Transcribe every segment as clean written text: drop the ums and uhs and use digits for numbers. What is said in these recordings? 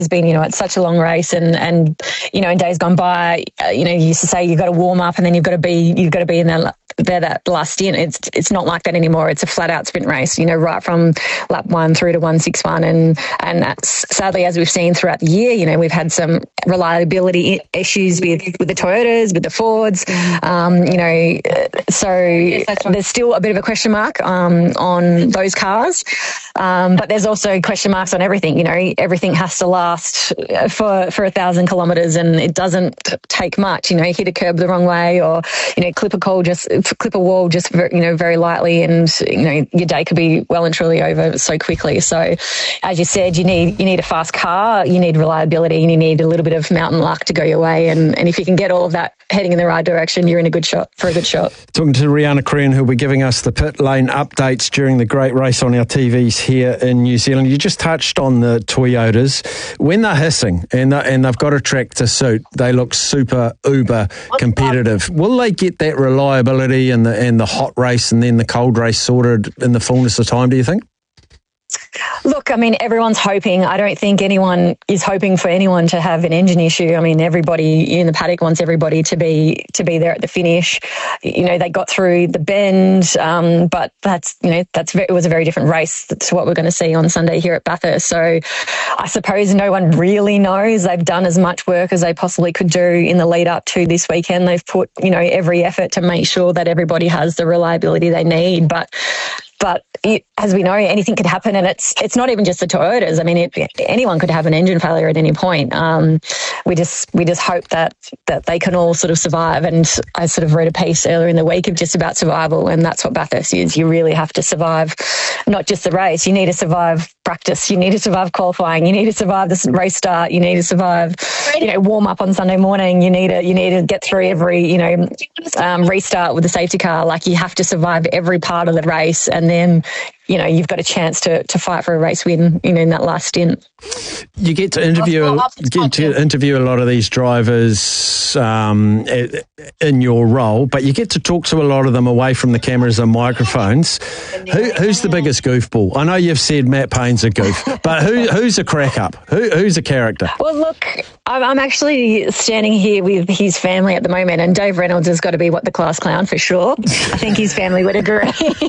been, it's such a long race, and in days gone by, you used to say you've got to warm up and then you've got to be in that last stint. It's not like that anymore. It's a flat out sprint race, right from lap 1 through to 161, and that's, sadly, as we've seen throughout the year, we've had some reliability issues with the Toyotas, with the Fords, so there's still a bit of a question mark on those cars, but there's also question marks on everything. Everything has to last for 1,000 kilometres, and it doesn't take much. Hit a curb the wrong way, or clip a wall just very lightly, and your day could be well and truly over so quickly. So, as you said, you need a fast car, you need reliability, and you need a little bit of mountain luck to go your way. And if you can get all of that heading in the right direction, you're in a good shot. Talking to Riana Korean, who'll be giving us the pit lane updates during the great race on our TVs here in New Zealand. You just touched on the Toyotas. When they're hissing and they've got a track to suit, they look super uber competitive. Will they get that reliability and the hot race and then the cold race sorted in the fullness of time, do you think? Look, everyone's hoping. I don't think anyone is hoping for anyone to have an engine issue. Everybody in the paddock wants everybody to be there at the finish. They got through the bend, but it was a very different race to what we're going to see on Sunday here at Bathurst. So I suppose no one really knows. They've done as much work as they possibly could do in the lead up to this weekend. They've put, every effort to make sure that everybody has the reliability they need. But as we know, anything could happen, and it's not even just the Toyotas. Anyone could have an engine failure at any point. We just hope that they can all sort of survive. And I sort of read a piece earlier in the week of just about survival, and that's what Bathurst is. You really have to survive, not just the race. You need to survive practice. You need to survive qualifying. You need to survive the race start. You need to survive, warm up on Sunday morning. You need to get through every, restart with the safety car. Like, you have to survive every part of the race, and then you've got a chance to fight for a race win, in that last stint. You get to interview a lot of these drivers in your role, but you get to talk to a lot of them away from the cameras and microphones. Who's the biggest goofball? I know you've said Matt Payne's a goof, but who's a crack up? Who's a character? Well, look, I'm actually standing here with his family at the moment, and Dave Reynolds has got to be the class clown for sure. I think his family would agree.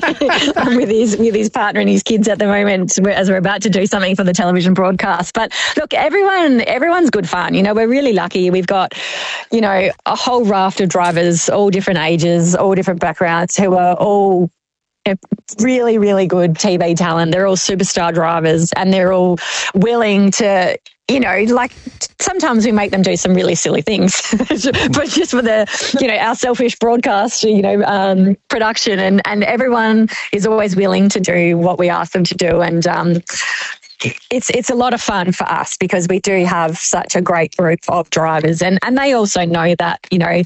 with his partner and his kids at the moment, as we're about to do something for the television broadcast. But look, everyone's good fun. We're really lucky. We've got, a whole raft of drivers, all different ages, all different backgrounds, who are all really, really good TV talent. They're all superstar drivers, and they're all willing to, sometimes we make them do some really silly things, but just for the, our selfish broadcast, production, and everyone is always willing to do what we ask them to do. And it's a lot of fun for us, because we do have such a great group of drivers, and they also know that,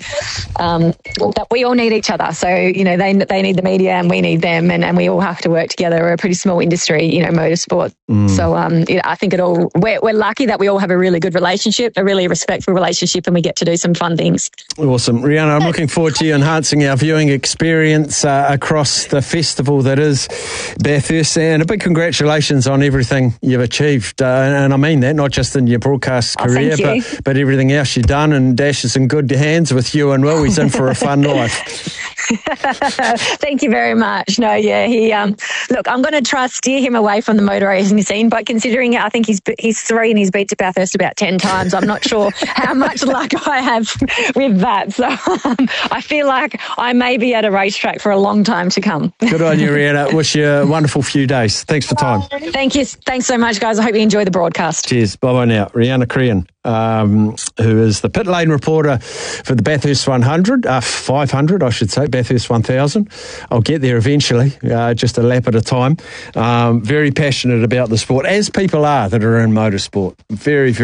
that we all need each other. So, they need the media and we need them, and we all have to work together. We're a pretty small industry, motorsport. So I think we're lucky that we all have a really good relationship, a really respectful relationship, and we get to do some fun things. Awesome. Riana, I'm looking forward to you enhancing our viewing experience across the festival that is Bathurst, and a big congratulations on everything you've achieved, and I mean that, not just in your broadcast career, but everything else you've done. And Dash is in good hands with you and Will. He's in for a fun life. Thank you very much. No, he look, I'm going to try to steer him away from the motor racing scene, but considering I think he's 3 and he's been to Bathurst about 10 times, I'm not sure how much luck I have with that. So I feel like I may be at a racetrack for a long time to come. Good on you, Riana. Wish you a wonderful few days. Thanks for time. Thank you. Thanks so much, guys. I hope you enjoy the broadcast. Cheers. Bye-bye now. Riana Korean, who is the pit lane reporter for the Bathurst 500, I should say, Bathurst 1000. I'll get there eventually, just a lap at a time. Very passionate about the sport, as people are that are in motorsport. Very, very